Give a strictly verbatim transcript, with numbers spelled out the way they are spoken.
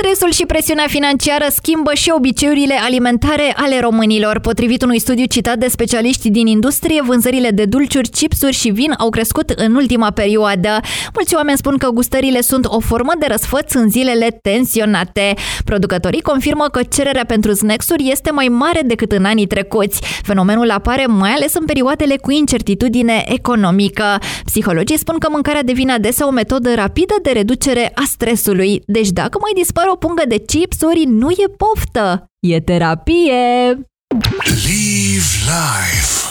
Stresul și presiunea financiară schimbă și obiceiurile alimentare ale românilor. Potrivit unui studiu citat de specialiști din industrie, vânzările de dulciuri, chipsuri și vin au crescut în ultima perioadă. Mulți oameni spun că gustările sunt o formă de răsfăț în zilele tensionate. Producătorii confirmă că cererea pentru snacks-uri este mai mare decât în anii trecuți. Fenomenul apare mai ales în perioadele cu incertitudine economică. Psihologii spun că mâncarea devine adesea o metodă rapidă de reducere a stresului. Deci dacă mai dispare o pungă de chipsuri, nu e poftă, e terapie! Live life.